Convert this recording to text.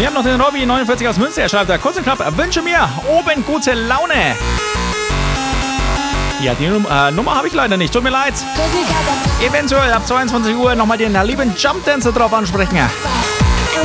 Wir haben noch den Robby 49 aus Münster. Er schreibt da kurz und knapp, wünsche mir oben gute Laune. Ja, die Nummer habe ich leider nicht. Tut mir leid. Eventuell ab 22 Uhr nochmal den lieben Jump Dancer drauf ansprechen.